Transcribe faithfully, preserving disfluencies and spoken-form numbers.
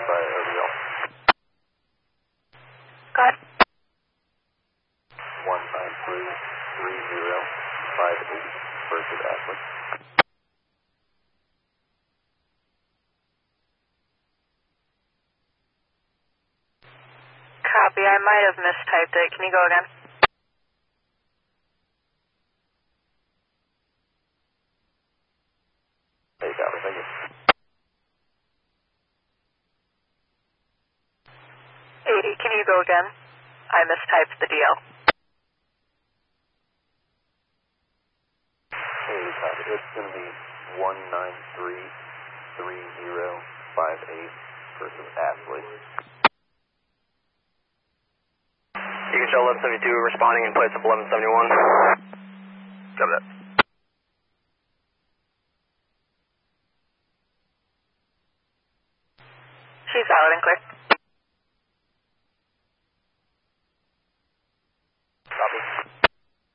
by O D L. Got it. one nine three three zero five eight, versus Ashley. Copy, I might have mistyped it. Can you go again? Hey, copy, thank you. eighty, can you go again? I mistyped the D L. Hey, copy. It's going to be one nine three three zero five eight, versus Ashley. You can show eleven seventy-two responding in place of eleven seventy-one. Copy that. She's out and clear.